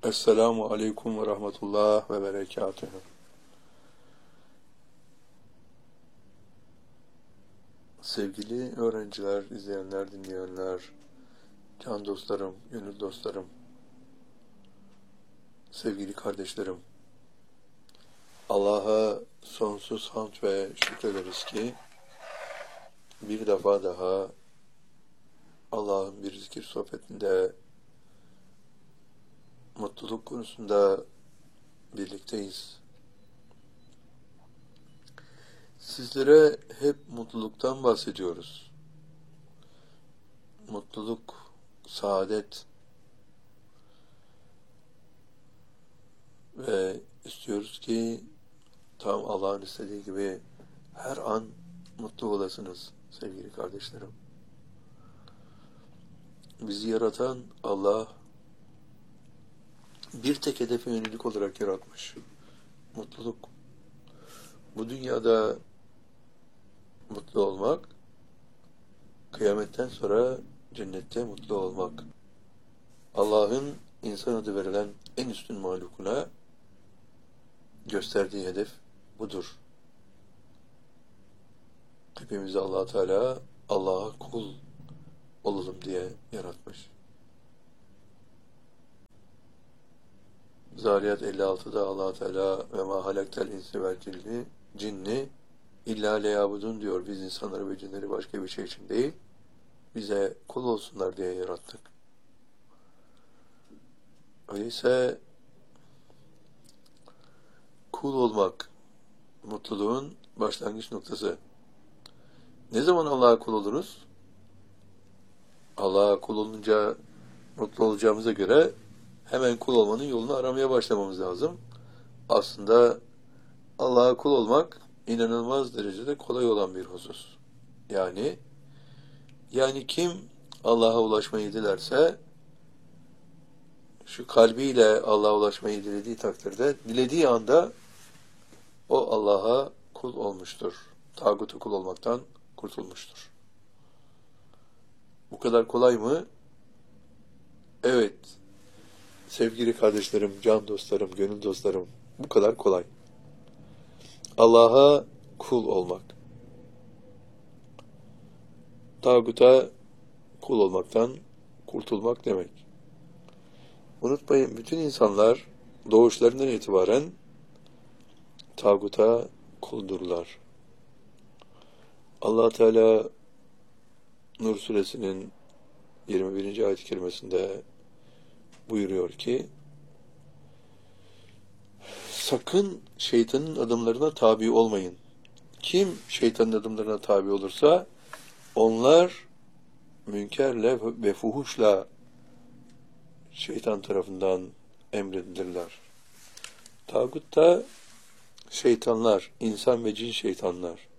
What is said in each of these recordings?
Esselamu Aleyküm ve Rahmetullah ve Berekatühü. Sevgili öğrenciler, izleyenler, dinleyenler, can dostlarım, gönül dostlarım, sevgili kardeşlerim, Allah'a sonsuz hamd ve şükrederiz ki bir defa daha Allah'ın bir zikir sohbetinde mutluluk konusunda birlikteyiz. Sizlere hep mutluluktan bahsediyoruz. Mutluluk, saadet ve istiyoruz ki tam Allah'ın istediği gibi her an mutlu olasınız sevgili kardeşlerim. Bizi yaratan Allah bir tek hedefe yönelik olarak yaratmış. Mutluluk. Bu dünyada mutlu olmak, kıyametten sonra cennette mutlu olmak. Allah'ın insan adı verilen en üstün mahlukuna gösterdiği hedef budur. Hepimizi Allah Teala Allah'a kul olalım diye yaratmış. Zariyat 56'da Allah Teala ve ma halaktel insi vel cinni illa leyabudun diyor. Biz insanları ve cinleri başka bir şey için değil, bize kul olsunlar diye yarattık. Öyleyse kul olmak mutluluğun başlangıç noktası. Ne zaman Allah'a kul oluruz? Allah'a kul olunca mutlu olacağımıza göre hemen kul olmanın yolunu aramaya başlamamız lazım. Aslında Allah'a kul olmak inanılmaz derecede kolay olan bir husus. Yani kim Allah'a ulaşmayı dilerse, şu kalbiyle Allah'a ulaşmayı dilediği takdirde, dilediği anda o Allah'a kul olmuştur. Tağuta kul olmaktan kurtulmuştur. Bu kadar kolay mı? Evet. Sevgili kardeşlerim, can dostlarım, gönül dostlarım, bu kadar kolay. Allah'a kul olmak. Tağuta kul olmaktan kurtulmak demek. Unutmayın, bütün insanlar doğuşlarından itibaren tağuta kuldurlar. Allah Teala Nur suresinin 21. ayet-i kerimesinde buyuruyor ki, sakın şeytanın adımlarına tabi olmayın. Kim şeytanın adımlarına tabi olursa onlar münkerle ve fuhuşla şeytan tarafından emredilirler. Tağut da şeytanlar, insan ve cin şeytanlar.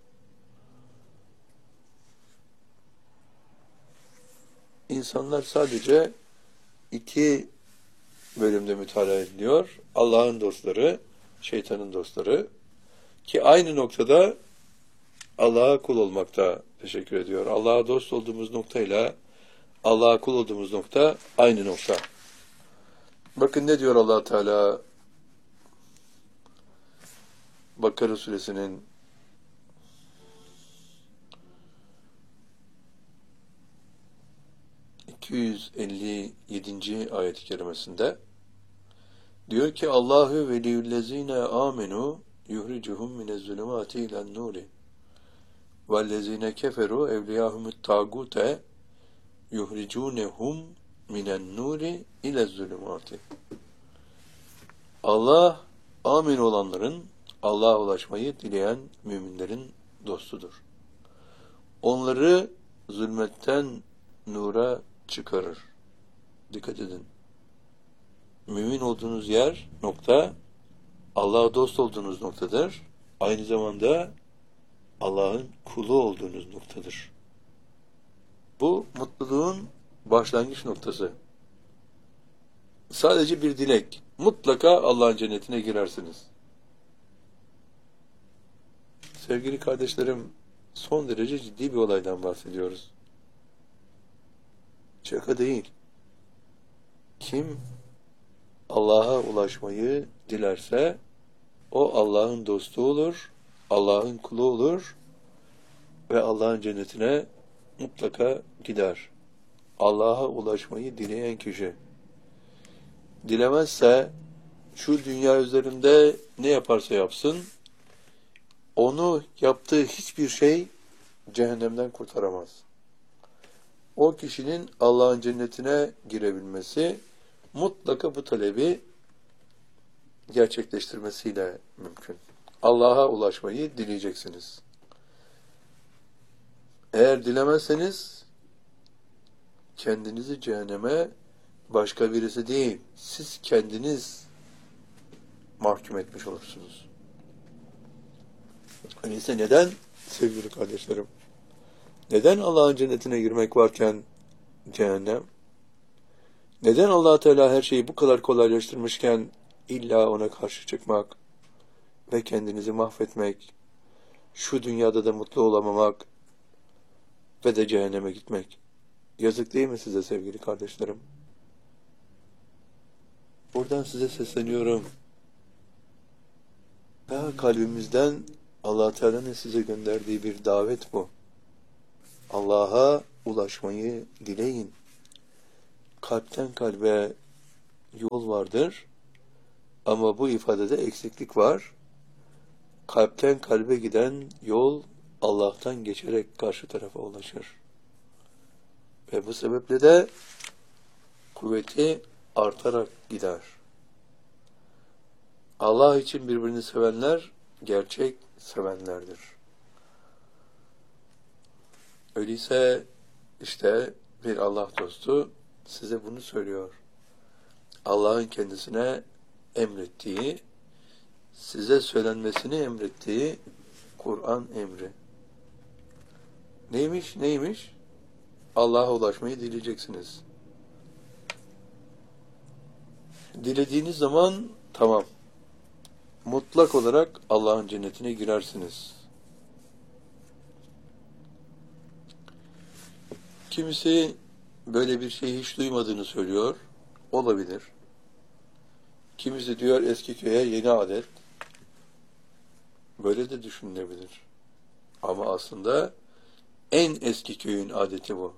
İnsanlar sadece iki bölümde mütalaa ediliyor. Allah'ın dostları, şeytanın dostları. Ki aynı noktada Allah'a kul olmakta teşekkür ediyor. Allah'a dost olduğumuz noktayla Allah'a kul olduğumuz nokta aynı nokta. Bakın ne diyor Allah Teala Bakara suresinin 257. ayet-i kerimesinde diyor ki, Allahu veliyyüllezine amenu yuhricuhum minezzulumati ilen nuri vellezine keferu evliyahumut tagute yuhricunehum minen nuri ilezzulumati. Allah amin olanların, Allah'a ulaşmayı dileyen müminlerin dostudur. Onları zulmetten nura çıkarır. Dikkat edin. Mümin olduğunuz yer, nokta, Allah'a dost olduğunuz noktadır. Aynı zamanda Allah'ın kulu olduğunuz noktadır. Bu mutluluğun başlangıç noktası. Sadece bir dilek. Mutlaka Allah'ın cennetine girersiniz. Sevgili kardeşlerim, son derece ciddi bir olaydan bahsediyoruz. Şaka değil. Kim Allah'a ulaşmayı dilerse o Allah'ın dostu olur, Allah'ın kulu olur ve Allah'ın cennetine mutlaka gider. Allah'a ulaşmayı dileyen kişi. Dilemezse şu dünya üzerinde ne yaparsa yapsın, onu yaptığı hiçbir şey cehennemden kurtaramaz. O kişinin Allah'ın cennetine girebilmesi mutlaka bu talebi gerçekleştirmesiyle mümkün. Allah'a ulaşmayı dileyeceksiniz. Eğer dilemezseniz kendinizi cehenneme başka birisi değil, siz kendiniz mahkum etmiş olursunuz. Öyleyse neden sevgili kardeşlerim? Neden Allah'ın cennetine girmek varken cehennem? Neden Allah Teala her şeyi bu kadar kolaylaştırmışken illa ona karşı çıkmak ve kendinizi mahvetmek, şu dünyada da mutlu olamamak ve de cehenneme gitmek? Yazık değil mi size sevgili kardeşlerim? Buradan size sesleniyorum. Ya kalbimizden Allah Teala'nın size gönderdiği bir davet bu. Allah'a ulaşmayı dileyin. Kalpten kalbe yol vardır ama bu ifadede eksiklik var. Kalpten kalbe giden yol Allah'tan geçerek karşı tarafa ulaşır. Ve bu sebeple de kuvveti artarak gider. Allah için birbirini sevenler gerçek sevenlerdir. Öyleyse işte bir Allah dostu size bunu söylüyor. Allah'ın kendisine emrettiği, size söylenmesini emrettiği Kur'an emri. Neymiş? Neymiş? Allah'a ulaşmayı dileyeceksiniz. Dilediğiniz zaman tamam. Mutlak olarak Allah'ın cennetine girersiniz. Kimisi böyle bir şeyi hiç duymadığını söylüyor. Olabilir. Kimisi diyor eski köye yeni adet. Böyle de düşünülebilir. Ama aslında en eski köyün adeti bu.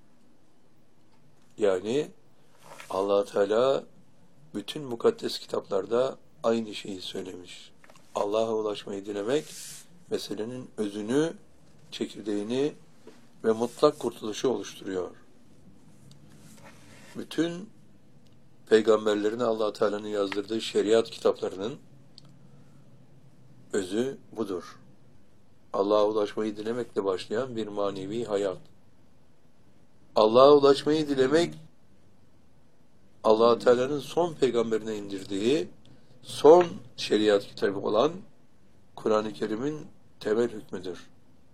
Yani Allah Teala bütün mukaddes kitaplarda aynı şeyi söylemiş. Allah'a ulaşmayı dilemek, meselenin özünü, çekirdeğini ve mutlak kurtuluşu oluşturuyor. Bütün peygamberlerin Allah Teala'nın yazdırdığı şeriat kitaplarının özü budur. Allah'a ulaşmayı dilemekle başlayan bir manevi hayat. Allah'a ulaşmayı dilemek, Allah Teala'nın son peygamberine indirdiği son şeriat kitabı olan Kur'an-ı Kerim'in temel hükmüdür.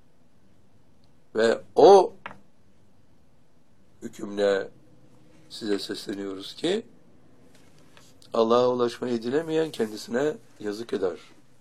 Ve o hükümle size sesleniyoruz ki Allah'a ulaşmayı dilemeyen kendisine yazık eder.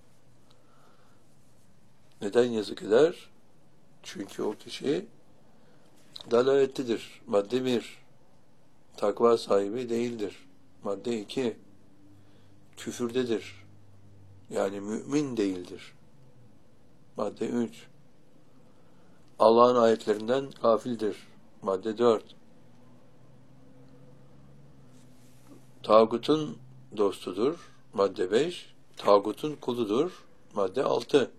Neden yazık eder? Çünkü o kişi dalaletlidir. Madde 1. Takva sahibi değildir. Madde 2. Küfürdedir. Yani mümin değildir. Madde 3. Allah'ın ayetlerinden gafildir. Madde 4. Tağutun dostudur. Madde 5. Tağutun kuludur. Madde 6.